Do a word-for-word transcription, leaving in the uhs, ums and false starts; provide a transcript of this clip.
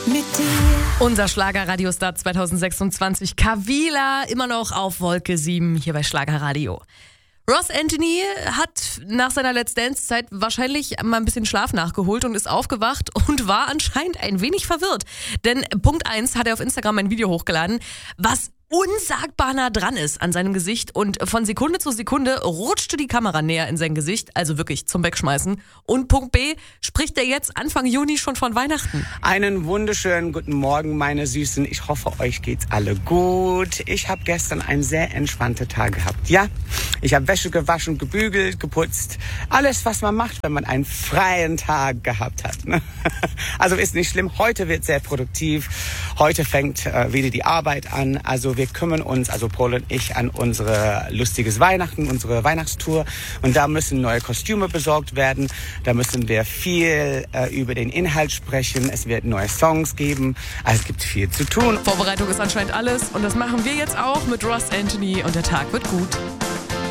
mit dir. Unser Schlagerradiostar zwanzig sechsundzwanzig, Kavila, immer noch auf Wolke sieben hier bei Schlagerradio. Ross Anthony hat nach seiner Let's Dance-Zeit wahrscheinlich mal ein bisschen Schlaf nachgeholt und ist aufgewacht und war anscheinend ein wenig verwirrt. Denn Punkt eins hat er auf Instagram ein Video hochgeladen, was unsagbar nah dran ist an seinem Gesicht, und von Sekunde zu Sekunde rutschte die Kamera näher in sein Gesicht, also wirklich zum Wegschmeißen. Und Punkt B, spricht er jetzt Anfang Juni schon von Weihnachten. Einen wunderschönen guten Morgen, meine Süßen. Ich hoffe, euch geht's alle gut. Ich habe gestern einen sehr entspannten Tag gehabt. Ja, ich habe Wäsche gewaschen, gebügelt, geputzt. Alles, was man macht, wenn man einen freien Tag gehabt hat. Also ist nicht schlimm. Heute wird sehr produktiv. Heute fängt äh, wieder die Arbeit an. Also wir kümmern uns, also Paul und ich, an unsere lustiges Weihnachten, unsere Weihnachtstour. Und da müssen neue Kostüme besorgt werden. Da müssen wir viel äh, über den Inhalt sprechen. Es wird neue Songs geben. Also es gibt viel zu tun. Vorbereitung ist anscheinend alles, und das machen wir jetzt auch mit Ross Anthony, und der Tag wird gut.